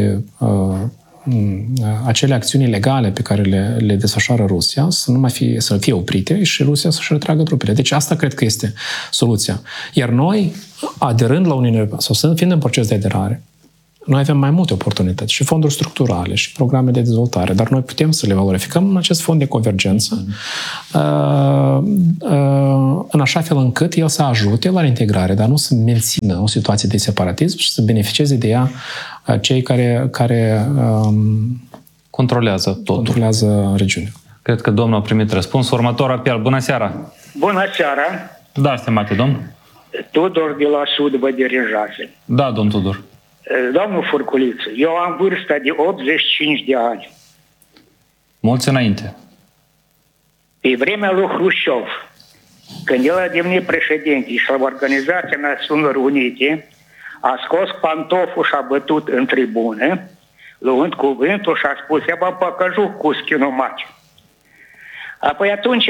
Speaker 1: acele acțiuni legale pe care le, le desfășoară Rusia să nu mai fie, să fie oprite și Rusia să-și retragă trupele. Deci asta cred că este soluția. Iar noi, aderând la Uniunea Europeană, sau fiind în proces de aderare, noi avem mai multe oportunități, și fonduri structurale, și programe de dezvoltare, dar noi putem să le valorificăm în acest fond de convergență, mm. în așa fel încât el să ajute la reintegrare, dar nu să mențină o situație de separatism și să beneficieze de ea cei care, care um,
Speaker 2: controlează totul.
Speaker 1: Controlează regiunea.
Speaker 2: Cred că domnul a primit răspuns. Următor apel. Bună seara!
Speaker 5: Bună seara!
Speaker 2: Da, stimate domn.
Speaker 5: Tudor de la Sud vă dirijase.
Speaker 2: Da, domn Tudor.
Speaker 5: Domnul Furculiță, eu am vârsta de optzeci și cinci de ani.
Speaker 2: Mulți înainte.
Speaker 5: Pe vremea lui Hrușciov, când el a devenit președinte și la Organizația Națiunilor Unite, a scos pantoful și a bătut în tribună, luând cuvântul și a spus, ia bă, păcăjuc cu schinomaci. Apoi atunci,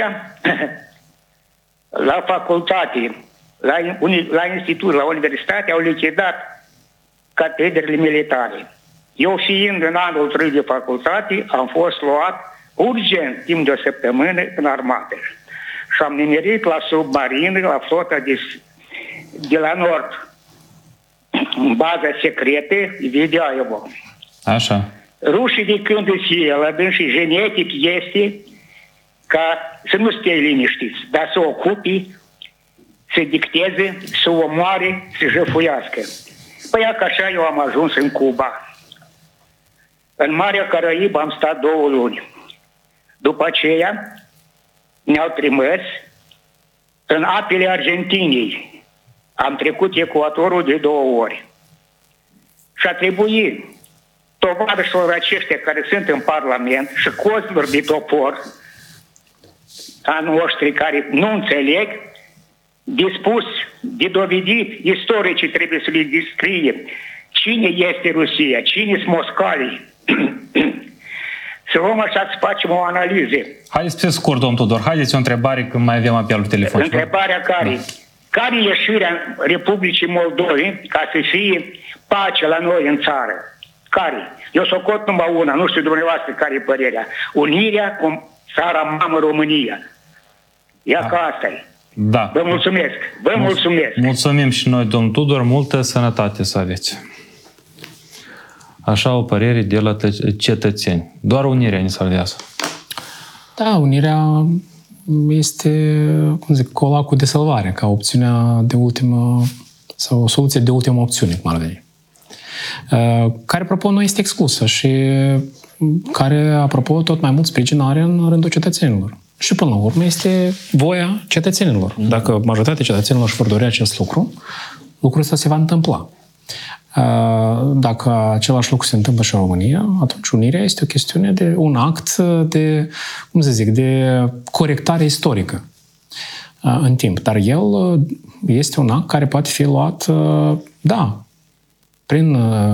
Speaker 5: la facultate, la, la institut, la universitate, au lichidat catedrele militare. Eu fiind în anul trei de facultate, am fost luat urgent, timp de o săptămână, în armată. Și am nimerit la submarină, la flota de, de la nord, în baza secretă, Videaevo.
Speaker 2: Așa.
Speaker 5: Rușii de când îți elădă și genetic este ca să nu stea liniștiți, dar să ocupi, să dicteze, să omoare, să jăfuiască. Păi că așa eu am ajuns în Cuba. În Marea Caraibă am stat două luni. După aceea ne-au trimis în apele Argentinii. Am trecut ecuatorul de două ori. Și a trebuit tovarășilor aceștia care sunt în Parlament și cozilor de topor a noștri care nu înțeleg, dispus, de dovedit, istoricii trebuie să le descrie cine este Rusia, cine sunt Moscovii. Să luăm așa să facem o analiză.
Speaker 2: Haideți pe scurt, domn Tudor, haideți o întrebare când mai avem apelul telefonic.
Speaker 5: Întrebarea care? Da. Care e ieșirea Republicii Moldovei ca să fie pace la noi în țară? Care? Eu socot numai una, nu știu dumneavoastră care e părerea. Unirea cu țara mamă România. Ia da. Că asta e.
Speaker 2: Da.
Speaker 5: Vă mulțumesc. Vă Mul- mulțumesc.
Speaker 2: Mulțumim și noi, domn Tudor, multă sănătate să aveți. Așa o părere de la cetățeni. Doar unirea ne salvează.
Speaker 1: Da, unirea este, cum zic, colacul de salvare, ca opțiunea de ultimă, sau o soluție de ultimă opțiune, cum ar veni. Care, apropo, nu este exclusă și care, apropo, tot mai mult sprijin are în rândul cetățenilor. Și până la urmă este voia cetățenilor. Dacă majoritatea cetățenilor își vor dori acest lucru, lucrul ăsta se va întâmpla. Dacă același lucru se întâmplă și în România, atunci unirea este o chestiune de un act de, cum să zic, de corectare istorică în timp. Dar el este un act care poate fi luat, da, prin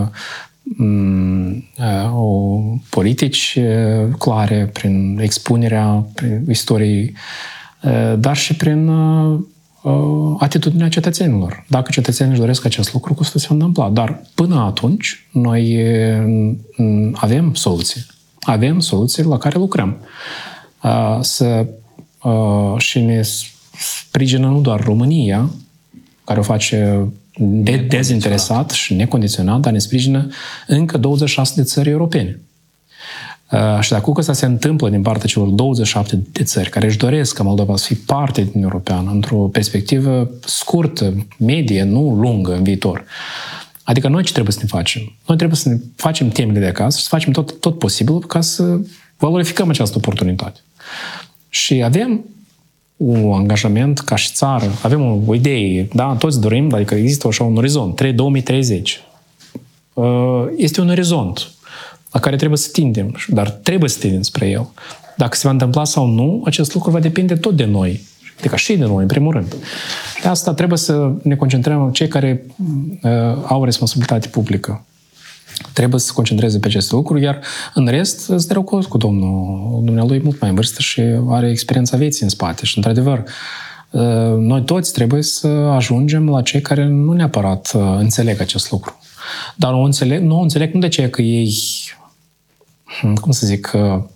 Speaker 1: o politici clare, prin expunerea prin istoriei, dar și prin atitudinea cetățenilor. Dacă cetățenii își doresc acest lucru, cu să se întâmpla. Dar până atunci, noi avem soluții. Avem soluții la care lucrăm. Să, și ne sprijină nu doar România, care o face de dezinteresat și necondiționat, dar ne sprijină încă douăzeci și șase de țări europene. Uh, și dacă asta se întâmplă din partea celor douăzeci și șapte de țări care își doresc ca Moldova să fie parte din Europeană într-o perspectivă scurtă, medie, nu lungă în viitor. Adică noi ce trebuie să ne facem? Noi trebuie să ne facem temele de acasă și să facem tot, tot posibilul ca să valorificăm această oportunitate. Și avem un angajament ca și țară, avem o, o idee, da? Toți dorim, adică există așa un orizont, două mii treizeci. Uh, este un orizont la care trebuie să tindem, dar trebuie să tindem spre el. Dacă se va întâmpla sau nu, acest lucru va depinde tot de noi. Adică și de noi, în primul rând. Și de asta trebuie să ne concentrăm, cei care uh, au responsabilitate publică, trebuie să se concentreze pe aceste lucruri, iar în rest, sunt de rău cu domnul. Dumnealui mult mai în vârstă și are experiența vieții în spate. Și, într-adevăr, noi toți trebuie să ajungem la cei care nu neapărat înțeleg acest lucru. Dar nu înțeleg, nu înțeleg nu de ce că ei, cum să zic,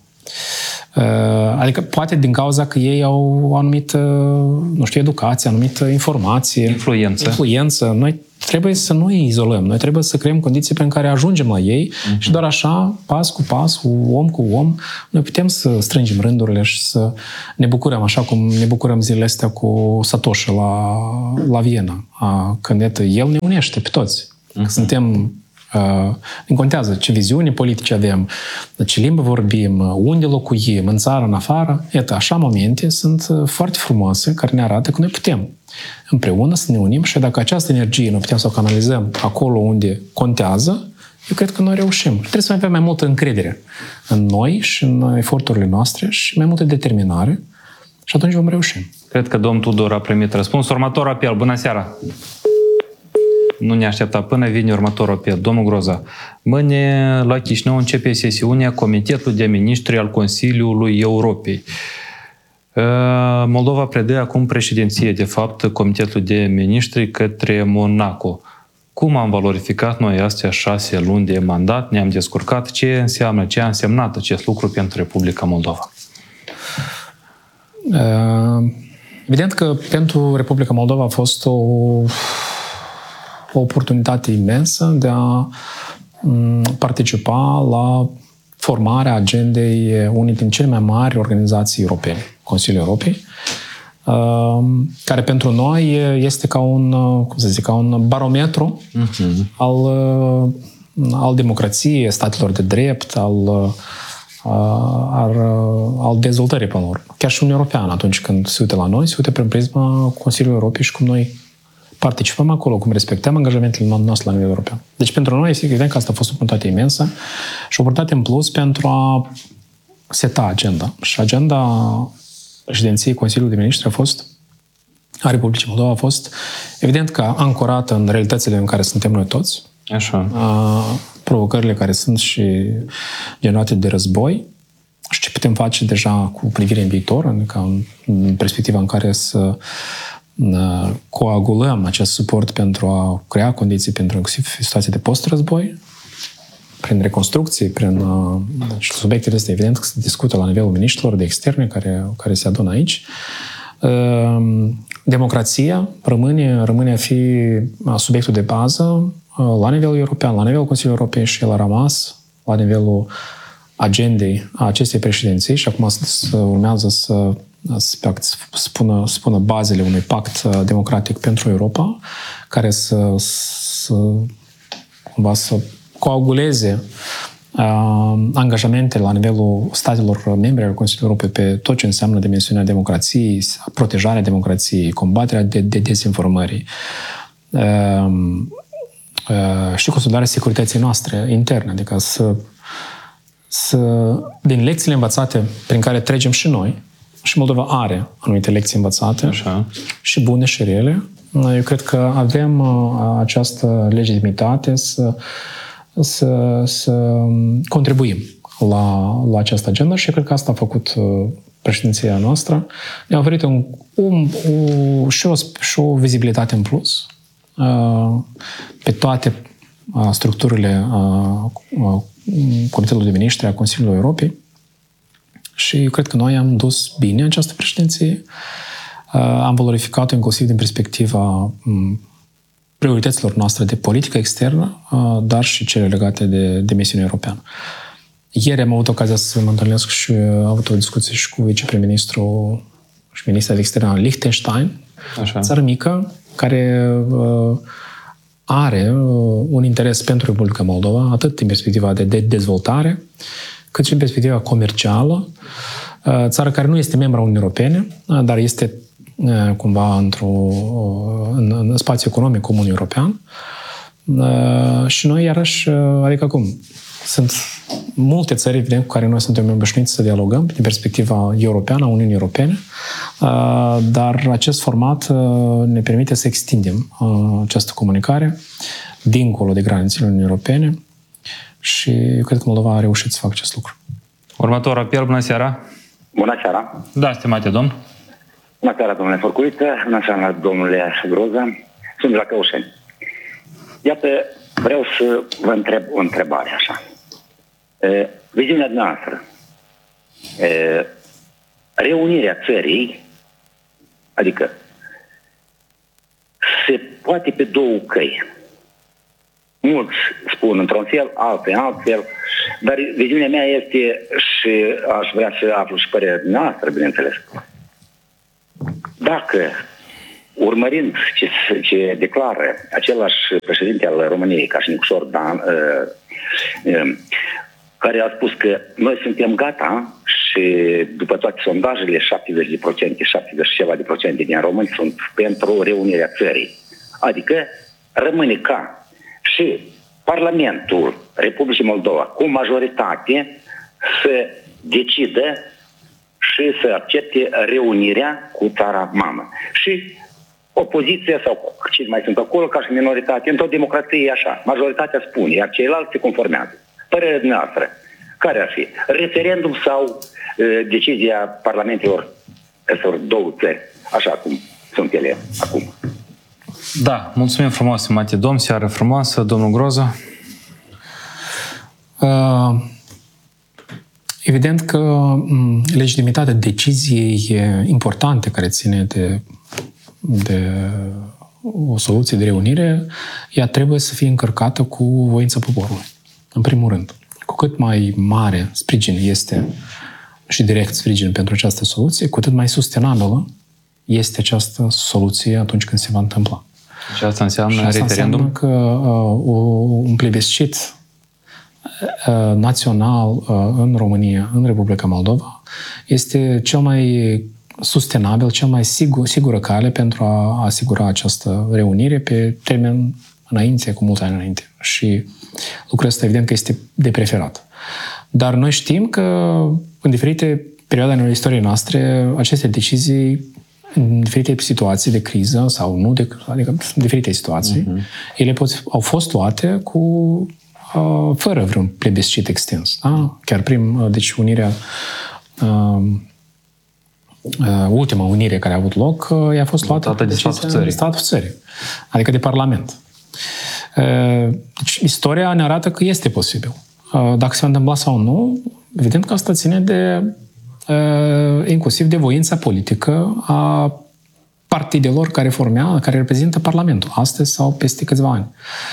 Speaker 1: adică poate din cauza că ei au o anumită, nu știu, educație, anumită informație.
Speaker 2: Influență.
Speaker 1: Influență. Noi trebuie să nu îi izolăm. Noi trebuie să creăm condiții prin care ajungem la ei uh-huh. și doar așa, pas cu pas, om cu om, noi putem să strângem rândurile și să ne bucurăm, așa cum ne bucurăm zilele astea cu Satoshi la, la Viena. Când iată, el ne unește pe toți. Uh-huh. Suntem Uh, nu contează ce viziune politice avem, ce limbă vorbim, unde locuim, în țară, în afară. Iată, așa momente sunt foarte frumoase care ne arată că noi putem împreună să ne unim și dacă această energie noi putem să o canalizăm acolo unde contează, eu cred că noi reușim. Trebuie să avem mai multă încredere în noi și în eforturile noastre și mai multă determinare și atunci vom reuși.
Speaker 2: Cred că domnul Tudor a primit răspuns. Următor apel. Bună seara! Nu ne aștepta până vine următorul apel. Domnul Groza, mâine la Chișinău începe sesiunea Comitetului de Ministri al Consiliului Europei. Moldova predă acum președinție, de fapt, Comitetul de Ministri către Monaco. Cum am valorificat noi astea șase luni de mandat? Ne-am descurcat? Ce înseamnă, ce a însemnat acest lucru pentru Republica Moldova?
Speaker 1: Evident că pentru Republica Moldova a fost o o oportunitate imensă de a participa la formarea agendei unei din cele mai mari organizații europene, Consiliul Europei, care pentru noi este ca un, cum să zic, ca un barometru uh-huh. al, al democrației, statelor de drept, al, al, al dezvoltării până la urmă. Chiar și Uniunea Europeană, atunci când se uită la noi, se uită prin prisma Consiliului Europei și cum noi participăm acolo, cum respectăm angajamentele noastre la nivel european. Deci pentru noi este evident că asta a fost o oportunitate imensă și o oportunitate în plus pentru a seta agenda. Și agenda președinției Consiliului de Ministri a fost, a Republicii Moldova a fost, evident că ancorată în realitățile în care suntem noi toți,
Speaker 2: așa.
Speaker 1: Provocările care sunt și generate de război și ce putem face deja cu privire în viitor, adică în perspectiva în care să coagulăm acest suport pentru a crea condiții pentru inclusiv situații de post-război, prin reconstrucție, prin deci, subiectele astea, evident că se discută la nivelul miniștrilor de externe care, care se adună aici. Democrația rămâne, rămâne a fi subiectul de bază la nivelul european, la nivelul Consiliului Europei și el a rămas la nivelul agendei a acestei președinții și acum urmează să spună, spună bazele unui pact democratic pentru Europa, care să, să, cumva să coaguleze uh, angajamente la nivelul statelor membre al Consiliului Europei pe tot ce înseamnă dimensiunea democrației, protejarea democrației, combaterea de, de dezinformării uh, uh, și consolidarea securității noastre interne, adică să, să din lecțiile învățate prin care trecem și noi, și Moldova are anumite lecții învățate, așa, și bune și rele. Eu cred că avem această legitimitate să, să, să contribuim la, la această agenda și cred că asta a făcut președinția noastră. Ne-a oferit un, un, un, și, o, și o vizibilitate în plus pe toate structurile Comitetului de Ministri a Consiliului Europei. Și eu cred că noi am dus bine această președinție. Am valorificat-o inclusiv din perspectiva priorităților noastre de politică externă, dar și cele legate de, de misiunea europeană. Ieri am avut ocazia să mă întâlnesc și am avut o discuție și cu vicepriministrul și ministrul de externe al Liechtenstein, așa, țară mică, care are un interes pentru Republica Moldova, atât din perspectiva de, de dezvoltare, cât și în perspectiva comercială, țară care nu este membra Uniunii Europene, dar este cumva într-o, în, în spațiu economic comun european. Și noi, iarăși, adică cum? Sunt multe țări, evident, cu care noi suntem obișnuiți să dialogăm din perspectiva europeană, a Uniunii Europene, dar acest format ne permite să extindem această comunicare dincolo de granițele Uniunii Europene și eu cred că Moldova a reușit să facă acest lucru.
Speaker 2: Următor apel, bună seara!
Speaker 6: Bună seara!
Speaker 2: Da, stimate domn!
Speaker 6: Bună seara, domnule Furculiță, bună seara, domnule Groza, sunt de la Căușeni. Iată, vreau să vă întreb o întrebare așa. E, viziunea noastră, e, reunirea țării, adică se poate pe două căi. Mulți spun într-un fel, alții în alt fel, dar viziunea mea este, și aș vrea să aflu și părerea noastră, bineînțeles. Dacă, urmărind ce, ce declară același președinte al României, ca și Nicușor Dan, uh, uh, care a spus că noi suntem gata și după toate sondajele, șaptezeci de procente, șaptezeci și ceva de procente din români sunt pentru reunirea țării. Adică rămâne ca și Parlamentul Republicii Moldova cu majoritate să decidă și să accepte reunirea cu țara mamă. Și opoziția sau cei mai sunt acolo ca și minoritate, într-o democrație e așa. Majoritatea spune, iar ceilalți se conformează. Părerea noastră, care ar fi? Referendum sau uh, decizia parlamentelor esor două țări, așa cum sunt ele acum?
Speaker 2: Da, mulțumim frumos, stimate domn, seară frumoasă, domnul Groza.
Speaker 1: Uh, evident că legitimitatea deciziei importante care ține de, de o soluție de reunire, ea trebuie să fie încărcată cu voința poporului. În primul rând, cu cât mai mare sprijin este și direct sprijin pentru această soluție, cu atât mai sustenabilă este această soluție atunci când se va întâmpla.
Speaker 2: Și asta înseamnă
Speaker 1: și asta
Speaker 2: referendum?
Speaker 1: Înseamnă că uh, un plebiscit uh, național uh, în România, în Republica Moldova, este cel mai sustenabil, cel mai sigur, sigură cale pentru a asigura această reunire pe termen înainte, cu mult ani înainte. Și lucrul ăsta evident că este de preferat. Dar noi știm că în diferite perioade ale istoriei noastre, aceste decizii în diferite situații de criză sau nu, de, adică în diferite situații, uh-huh. ele pot, au fost luate cu uh, fără vreun plebiscit extens. Da? Chiar prim, deci unirea uh, uh, ultima unire care a avut loc, uh, ea a fost luată
Speaker 2: de statul țării.
Speaker 1: de statul țării, adică de Parlament. Uh, deci istoria ne arată că este posibil. Uh, dacă se va întâmpla sau nu, evident că asta ține de inclusiv de voința politică a partidelor care formează, care reprezintă Parlamentul, astăzi sau peste câțiva ani.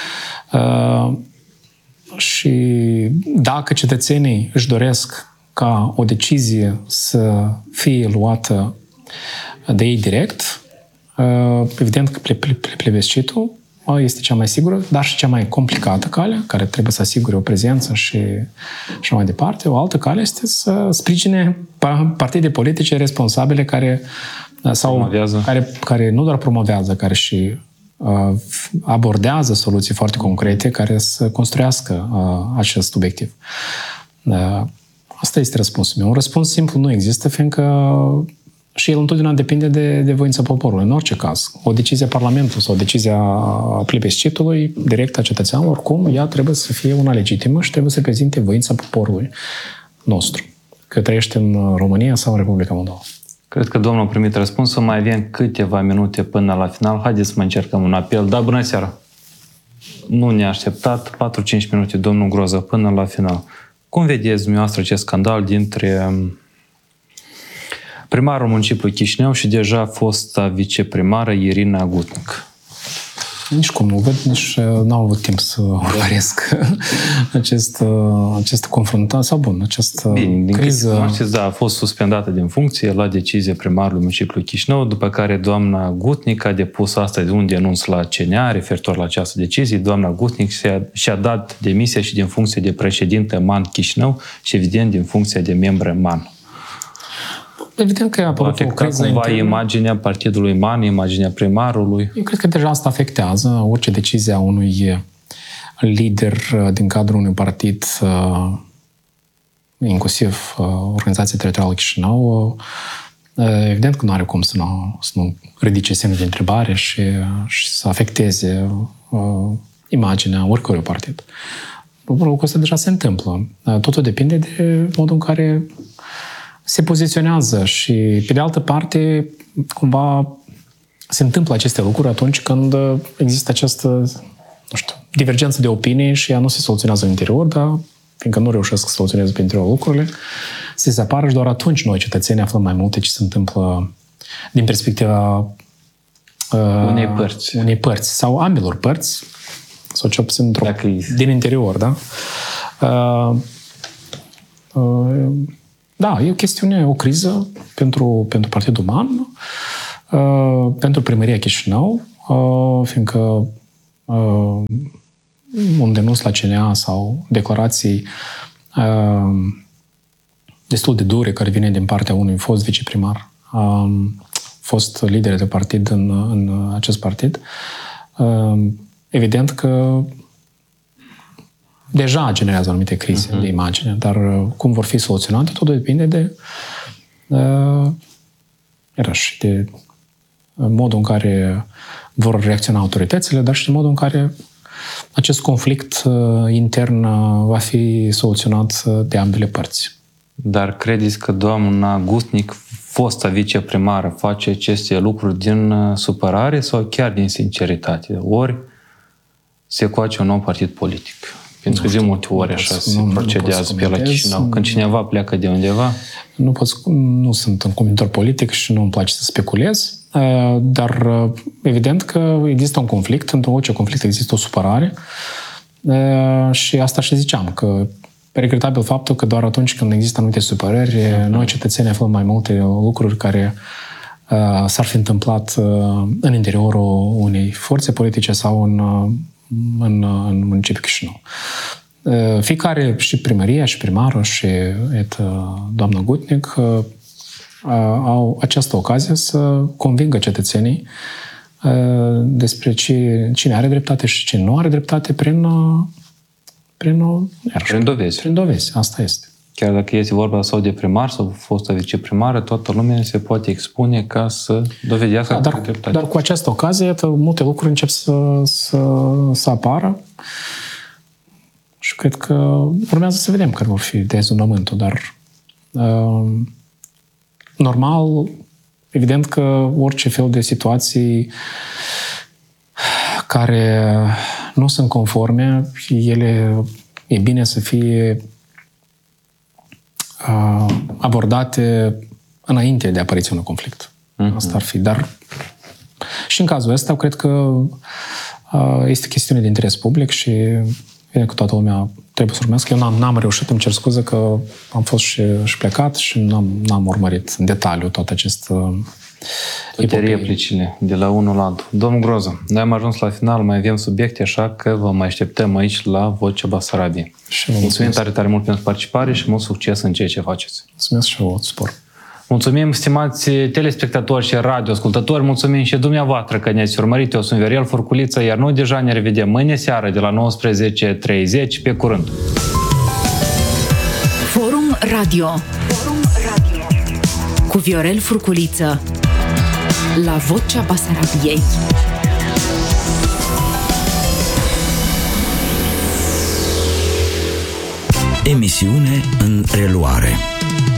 Speaker 1: Uh, și dacă cetățenii își doresc ca o decizie să fie luată de ei direct, uh, evident că plebiscitul este cea mai sigură, dar și cea mai complicată cale, care trebuie să asigure o prezență și așa mai departe. O altă cale este să sprijine partide politice responsabile care, sau, care, care nu doar promovează, care și uh, abordează soluții foarte concrete care să construiască uh, acest obiectiv. Uh, asta este răspunsul meu. Un răspuns simplu nu există, fiindcă și el întotdeauna depinde de, de voința poporului. În orice caz, o decizie a Parlamentului sau o decizie a plebiscitului direct a cetățeanului, oricum, ea trebuie să fie una legitimă și trebuie să prezinte voința poporului nostru, că trăiește în România sau în Republica Moldova.
Speaker 2: Cred că domnul a primit răspunsul. Mai avem câteva minute până la final. Haideți să mai încercăm un apel. Da, bună seara! Nu ne-a așteptat. patru-cinci minute, domnul Groza, până la final. Cum vedeți dumneavoastră acest scandal dintre primarul municipiului Chișinău și deja fosta viceprimară Irina Gutnic?
Speaker 1: Nici cum nu văd, nici n-am avut timp să urmăresc acest, acest confruntat, sau bun, această
Speaker 2: Bine,
Speaker 1: criză.
Speaker 2: Cunoașteți, da, a fost suspendată din funcție la decizie primarului municipiului Chișinău, după care doamna Gutnic a depus astăzi un denunț la C N A referitor la această decizie. Doamna Gutnic și-a, și-a dat demisia și din funcție de președinte M A N Chișinău și evident din funcție de membră M A N.
Speaker 1: Evident că a apărut o criză
Speaker 2: cumva
Speaker 1: internă.
Speaker 2: Imaginea partidului M A N, imaginea primarului.
Speaker 1: Eu cred că deja asta afectează orice decizie a unui lider din cadrul unui partid inclusiv Organizația Teritorială Chișinău, evident că nu are cum să nu, să nu ridice semne de întrebare și, și să afecteze uh, imaginea oricărui partid. Lucrul ăsta deja se întâmplă. Totul depinde de modul în care se poziționează și, pe de altă parte, cumva se întâmplă aceste lucruri atunci când există această, nu știu, divergență de opinie și ea nu se soluționează în interior, dar fiindcă nu reușesc să soluționeze pe interior lucrurile, se separă și doar atunci noi, cetățenii, aflăm mai multe ce se întâmplă din perspectiva uh,
Speaker 2: unei părți.
Speaker 1: unei părți sau ambelor părți, sau ce obțin din interior, da? Uh, uh, da, e o chestiune, o criză pentru, pentru Partidul Uman, uh, pentru Primăria Chișinău, uh, fiindcă uh, un denunț la C N A sau declarații uh, destul de dure care vine din partea unui fost viceprimar, uh, fost lider de partid în, în acest partid, uh, evident că deja generează anumite crize uh-huh. de imagine, dar cum vor fi soluționate, totul depinde de uh, iarăși, de modul în care vor reacționa autoritățile, dar și de modul în care acest conflict uh, intern uh, va fi soluționat uh, de ambele părți.
Speaker 2: Dar credeți că doamna Gustnic, fosta viceprimară, face aceste lucruri din uh, supărare sau chiar din sinceritate? Ori se coace un nou partid politic? Pentru că de multe ori așa se procedează pe la Chișinău. Când cineva pleacă de undeva...
Speaker 1: Nu, pot, nu sunt un comunitor politic și nu îmi place să speculez, dar evident că există un conflict, într-un orice conflict există o supărare și asta și ziceam, că e regretabil faptul că doar atunci când există anumite supărări, uh-huh. noi cetățenii aflăm mai multe lucruri care uh, s-ar fi întâmplat uh, în interiorul unei forțe politice sau în, uh, în, uh, în municipiul Chișinău. Uh, fiecare, și primăria, și primarul, și et, uh, doamna Gutnic, uh, au această ocazie să convingă cetățenii uh, despre ce, cine are dreptate și cine nu are dreptate prin uh, Prin, iarăși,
Speaker 2: prin dovezi.
Speaker 1: Prin dovezi, asta este.
Speaker 2: Chiar dacă este vorba sau de primar sau fostă viceprimară, toată lumea se poate expune ca să dovedească
Speaker 1: da, dar,
Speaker 2: dreptate.
Speaker 1: Dar cu această ocazie, iată, multe lucruri încep să, să, să apară și cred că urmează să vedem care vor fi dezvoltamentul, dar uh, normal, evident că orice fel de situații care nu sunt conforme, ele e bine să fie uh, abordate înainte de apariția unui conflict. Uh-huh. Asta ar fi. Dar și în cazul ăsta, cred că uh, este chestiune de interes public și bine că toată lumea trebuie să urmească. Eu n-am, n-am reușit, îmi cer scuze că am fost și, și plecat și n-am, n-am urmărit în detaliu tot acest uh,
Speaker 2: toate replicile de la unul la altul. Domnul Groză, noi am ajuns la final, mai avem subiecte, așa că vă mai așteptăm aici la Vocea Basarabiei. Mulțumim tare, tare mult pentru participare și mult succes în ceea ce faceți.
Speaker 1: Mulțumesc și vouă, spor.
Speaker 2: Mulțumim, stimați telespectatori și radioascultători, mulțumim și dumneavoastră că ne-ați urmărit. Eu sunt Viorel Furculiță, iar noi deja ne revedem mâine seară de la nouăsprezece treizeci. Pe curând!
Speaker 3: Forum Radio. Forum Radio. Cu Viorel Furculiță. La Vocea Basarabiei.
Speaker 7: Emisiune în reluare.